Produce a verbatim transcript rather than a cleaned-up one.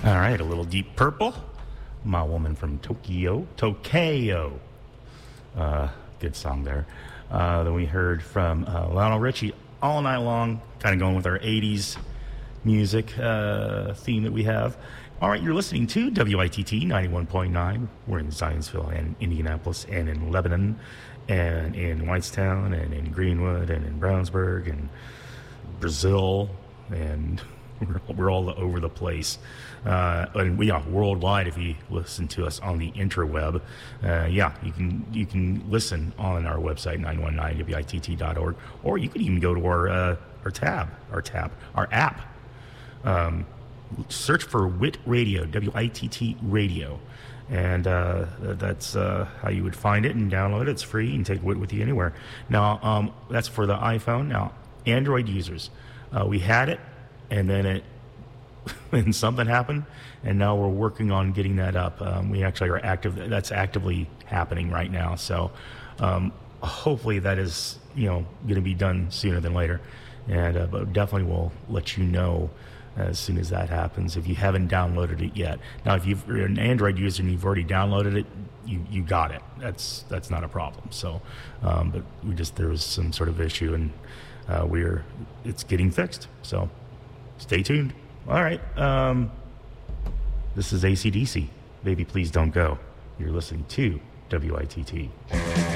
All right, a little Deep Purple. My Woman from Tokyo. Tokyo. Uh, good song there. Uh, then we heard from uh, Lionel Richie, All Night Long, kind of going with our eighties music uh, theme that we have. All right, you're listening to W I T T ninety-one point nine. We're in Zionsville and Indianapolis and in Lebanon and in Whitestown and in Greenwood and in Brownsburg and Brazil, and we're, we're all over the place. Uh, and we are worldwide. If you listen to us on the interweb, uh, yeah, you can you can listen on our website nine one nine W I T T dot org, or you can even go to our uh, our tab, our tab, our app. Um, search for W I T Radio, W I T T Radio, and uh, that's uh, how you would find it and download it. It's free. You can take W I T with you anywhere. Now, um, that's for the iPhone. Now, Android users, uh, we had it, and then it. And something happened, and now we're working on getting that up. Um, we actually are active. That's actively happening right now. So um, hopefully that is, you know, going to be done sooner than later. And uh, but definitely we'll let you know as soon as that happens. If you haven't downloaded it yet, now if you've, you're an Android user and you've already downloaded it, you you got it. That's that's not a problem. So, um, but we just there was some sort of issue, and uh, we're it's getting fixed. So stay tuned. All right, um, this is A C D C. Baby, please don't go. You're listening to W I T T.